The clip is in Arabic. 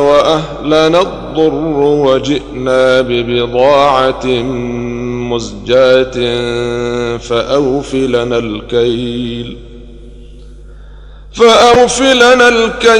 وأهلنا الضر وجئنا ببضاعة مزجاة فأوف لنا الكيل